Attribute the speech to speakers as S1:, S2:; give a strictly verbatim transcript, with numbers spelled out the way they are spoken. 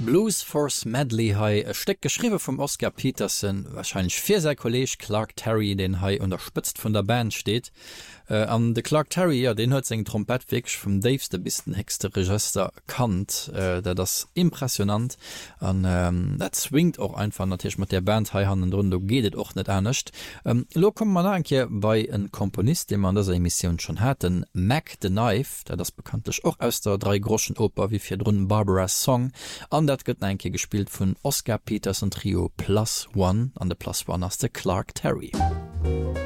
S1: Blues Force Medley hai e Steck geschriwe vum Oscar Peterson, wahrscheinlich fir sei Kolleg Clark Terry, den Hai unterspitzt vun der Band steht. Äh, an de Clark Terry, ja, den huet seg Trompetweg vum Daveste bis den hegste Register kannt, äh, der das impressionant an ähm, dat zwingt auch einfach natürlich mat der Band hai han run, du gehtt och net ernstcht. Ähm, lo kom man enke bei en Komponist, den man der Emission schon hat, den Mac the Knife, der das bekanntlich auch aus der drei groschen Oper wie fir runden Barbara Song an dat gëtt enke gespielt vun Oscar Peterson Trio Plus One an de Plus One as de Clark Terry.